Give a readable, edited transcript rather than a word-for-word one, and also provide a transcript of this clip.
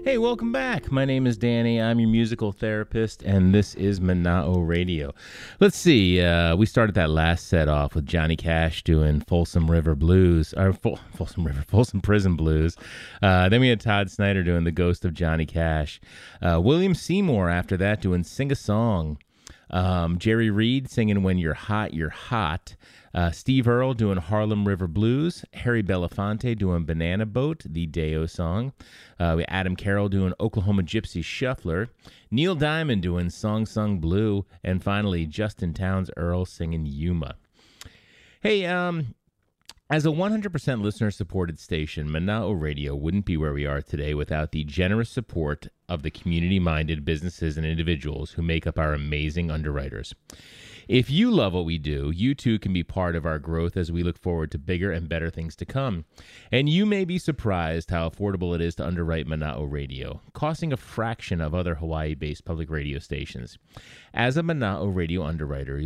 Hey, welcome back. My name is Danny. I'm your musical therapist, and this is Mana'o Radio. Let's see. We started that last set off with Johnny Cash doing Folsom River Blues, or Folsom Prison Blues. Then we had Todd Snyder doing The Ghost of Johnny Cash. William Seymour after that doing Sing a Song. Jerry Reed singing When You're Hot, You're Hot. Steve Earle doing Harlem River Blues. Harry Belafonte doing Banana Boat, the Deo song. Adam Carroll doing Oklahoma Gypsy Shuffler. Neil Diamond doing Song Sung Blue. And finally, Justin Townes Earle singing Yuma. Hey, as a 100% listener-supported station, Mana'o Radio wouldn't be where we are today without the generous support of the community-minded businesses and individuals who make up our amazing underwriters. If you love what we do, you too can be part of our growth as we look forward to bigger and better things to come. And you may be surprised how affordable it is to underwrite Mana'o Radio, costing a fraction of other Hawaii-based public radio stations. As a Mana'o Radio underwriter,